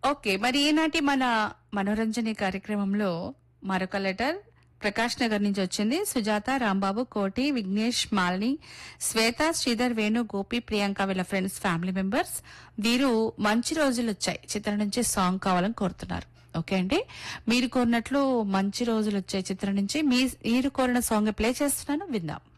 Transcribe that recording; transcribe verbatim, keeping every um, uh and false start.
Okay. మరి ఈనాటి మన మనోరంజని కార్యక్రమంలో మరొక లెటర్ ప్రకాష్ నగర్ నుంచి వచ్చింది. సుజాత, రాంబాబు, కోటి, విఘ్నేష్, మాలిని, శ్వేత, శ్రీధర్, వేణు, గోపి, ప్రియాంక వీళ్ళ ఫ్రెండ్స్, ఫ్యామిలీ మెంబర్స్. వీరు మంచి రోజులు వచ్చాయి చిత్రం నుంచి సాంగ్ కావాలని కోరుతున్నారు. ఓకే అండి, మీరు కోరినట్లు మంచి రోజులు వచ్చాయి చిత్రం నుంచి మీ మీరు కోరిన సాంగ్ ప్లే చేస్తున్నాను, విందాం.